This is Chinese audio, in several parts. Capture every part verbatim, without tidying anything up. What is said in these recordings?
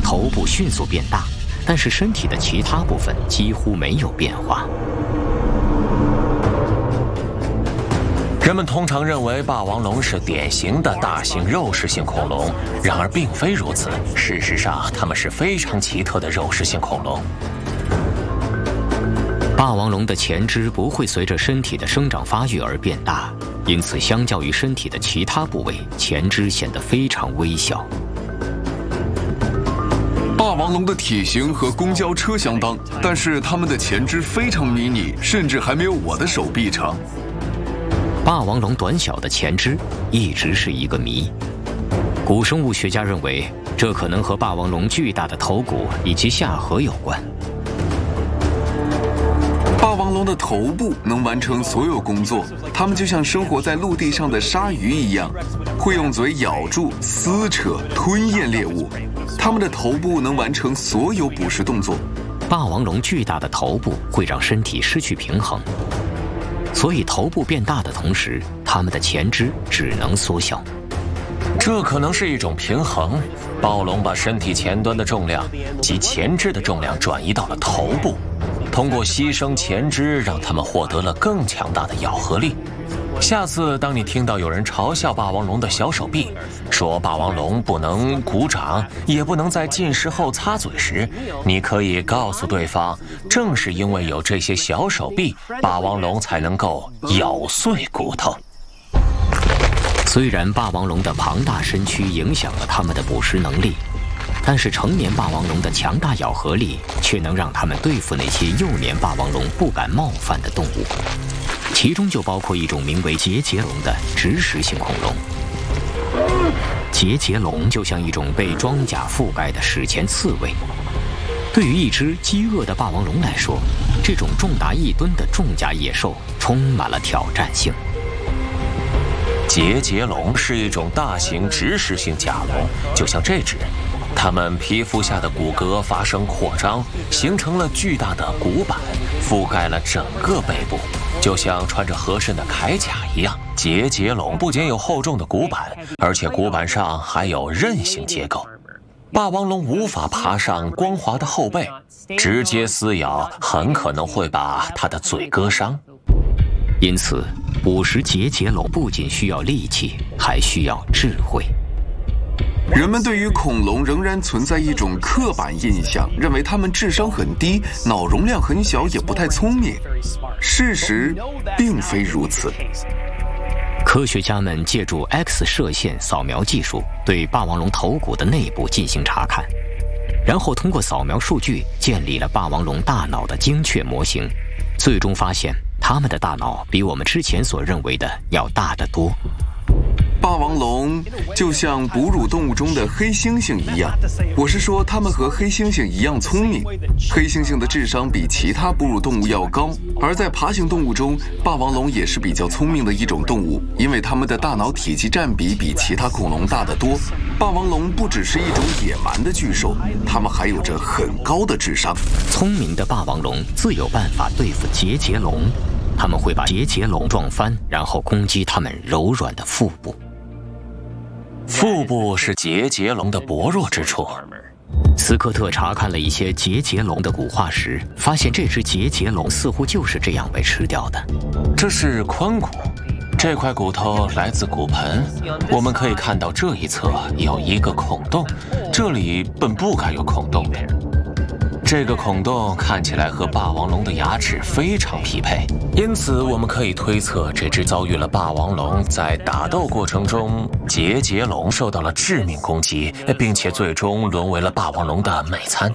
头部迅速变大，但是身体的其他部分几乎没有变化。 人们通常认为霸王龙是典型的大型肉食性恐龙，然而并非如此。事实上，它们是非常奇特的肉食性恐龙。 霸王龙的前肢不会随着身体的生长发育而变大，因此相较于身体的其他部位，前肢显得非常微小。 霸王龙的体型和公交车相当，但是它们的前肢非常迷你，甚至还没有我的手臂长。 霸王龙短小的前肢一直是一个谜。古生物学家认为，这可能和霸王龙巨大的头骨以及下颌有关。 霸王龙的头部能完成所有工作，它们就像生活在陆地上的鲨鱼一样，会用嘴咬住、撕扯、吞咽猎物。它们的头部能完成所有捕食动作。 霸王龙巨大的头部会让身体失去平衡，所以头部变大的同时，它们的前肢只能缩小。 这可能是一种平衡。暴龙把身体前端的重量及前肢的重量转移到了头部，通过牺牲前肢，让它们获得了更强大的咬合力。下次当你听到有人嘲笑霸王龙的小手臂，说霸王龙不能鼓掌，也不能在进食后擦嘴时，你可以告诉对方，正是因为有这些小手臂，霸王龙才能够咬碎骨头。 虽然霸王龙的庞大身躯影响了它们的捕食能力，但是成年霸王龙的强大咬合力却能让它们对付那些幼年霸王龙不敢冒犯的动物，其中就包括一种名为节节龙的植食性恐龙。节节龙就像一种被装甲覆盖的史前刺猬，对于一只饥饿的霸王龙来说，这种重达一吨的重甲野兽充满了挑战性。 节节龙是一种大型植食性甲龙，就像这只，它们皮肤下的骨骼发生扩张，形成了巨大的骨板，覆盖了整个背部，就像穿着合身的铠甲一样。节节龙不仅有厚重的骨板，而且骨板上还有韧性结构。霸王龙无法爬上光滑的后背，直接撕咬很可能会把它的嘴割伤。 因此，捕食节节龙不仅需要力气，还需要智慧。 人们对于恐龙仍然存在一种刻板印象，认为它们智商很低，脑容量很小，也不太聪明。事实并非如此。 科学家们借助 X 射线扫描技术，对霸王龙头骨的内部进行查看，然后通过扫描数据建立了霸王龙大脑的精确模型，最终发现它们的大脑比我们之前所认为的要大得多。 霸王龙就像哺乳动物中的黑猩猩一样，我是说它们和黑猩猩一样聪明。黑猩猩的智商比其他哺乳动物要高，而在爬行动物中，霸王龙也是比较聪明的一种动物，因为它们的大脑体积占比比其他恐龙大得多。霸王龙不只是一种野蛮的巨兽，它们还有着很高的智商。 聪明的霸王龙自有办法对付节节龙，它们会把节节龙撞翻，然后攻击它们柔软的腹部。 腹部是节节龙的薄弱之处。 斯科特查看了一些节节龙的骨化石，发现这只节节龙似乎就是这样被吃掉的。 这是髋骨，这块骨头来自骨盆。我们可以看到这一侧有一个孔洞，这里本不该有孔洞的。这个孔洞看起来和霸王龙的牙齿非常匹配，因此我们可以推测，这只遭遇了霸王龙在打斗过程中，节节龙受到了致命攻击，并且最终沦为了霸王龙的美餐。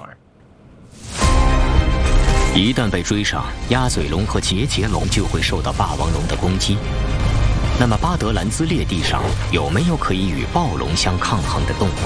一旦被追上，鸭嘴龙和节节龙就会受到霸王龙的攻击。那么巴德兰兹列地上有没有可以与暴龙相抗衡的动物？